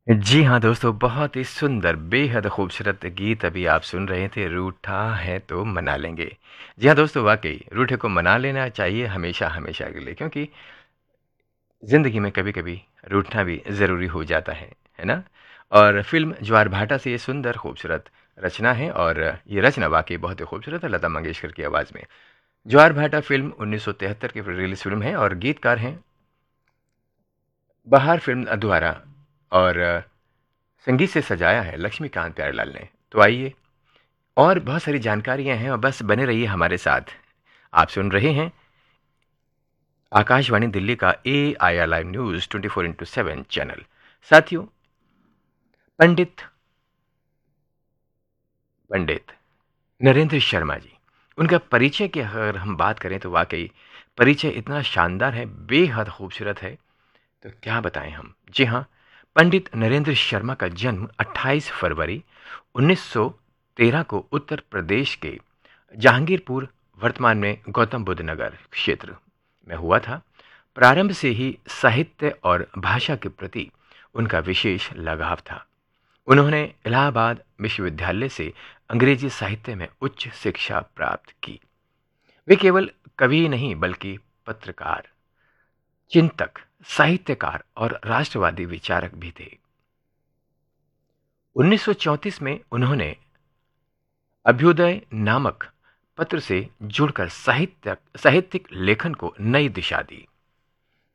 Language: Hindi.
जी हाँ दोस्तों, बहुत ही सुंदर, बेहद खूबसूरत गीत अभी आप सुन रहे थे, रूठा है तो मना लेंगे। जी हाँ दोस्तों, वाक़ई रूठे को मना लेना चाहिए हमेशा के लिए क्योंकि ज़िंदगी में कभी-कभी रूठना भी ज़रूरी हो जाता है ना? और फ़िल्म ज्वार-भाटा से ये सुंदर खूबसूरत रचना है और ये रचना वाक़ई बहुत ही खूबसूरत है लता मंगेशकर की आवाज़ में। ज्वार-भाटा फ़िल्म 1973 की रिलीज़ फ़िल्म है और गीतकार हैं बहार फ़िल्म द्वारा और संगीत से सजाया है लक्ष्मीकांत प्यारेलाल ने। तो आइए और बहुत सारी जानकारियाँ हैं और बस बने रहिए हमारे साथ। आप सुन रहे हैं आकाशवाणी दिल्ली का एआईआर लाइव न्यूज़ 24/7 चैनल। साथियों, पंडित पंडित नरेंद्र शर्मा जी, उनका परिचय की अगर हम बात करें तो वाक़ई परिचय इतना शानदार है, बेहद खूबसूरत है, तो क्या बताएँ हम? जी हाँ, पंडित नरेंद्र शर्मा का जन्म 28 फरवरी 1913 को उत्तर प्रदेश के जहांगीरपुर, वर्तमान में गौतम बुद्ध नगर क्षेत्र में हुआ था। प्रारंभ से ही साहित्य और भाषा के प्रति उनका विशेष लगाव था। उन्होंने इलाहाबाद विश्वविद्यालय से अंग्रेजी साहित्य में उच्च शिक्षा प्राप्त की। वे केवल कवि ही नहीं बल्कि पत्रकार, चिंतक, साहित्यकार और राष्ट्रवादी विचारक भी थे। 1934 में उन्होंने अभ्युदय नामक पत्र से जुड़कर साहित्यिक लेखन को नई दिशा दी।